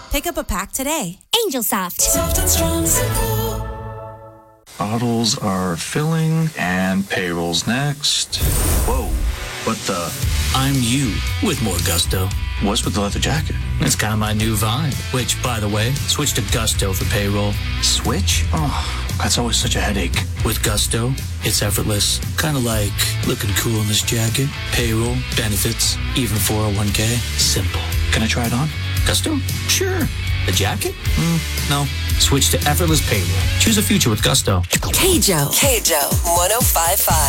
Pick up a pack today. Angelsoft. Soft and strong, simple. Bottles are filling and payroll's next. Whoa, what the? I'm you with more gusto. What's with the leather jacket? It's kind of my new vibe, which, by the way, switch to Gusto for payroll. Switch? Oh, that's always such a headache. With Gusto, it's effortless. Kind of like looking cool in this jacket. Payroll, benefits, even 401k. Simple. Can I try it on? Gusto? Sure. The jacket? No. Switch to effortless payroll. Choose a future with Gusto. KJO 105.5.